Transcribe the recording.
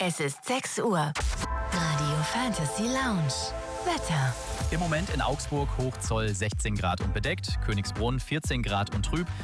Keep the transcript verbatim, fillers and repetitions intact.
Es ist sechs Uhr. Radio Fantasy Lounge. Wetter. Im Moment in Augsburg Hochzoll sechzehn Grad und bedeckt, Königsbrunn vierzehn Grad und trüb,